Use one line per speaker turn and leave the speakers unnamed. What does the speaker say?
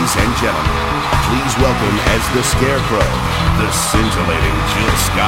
Ladies and gentlemen, please welcome as the Scarecrow, the scintillating Jill Scott.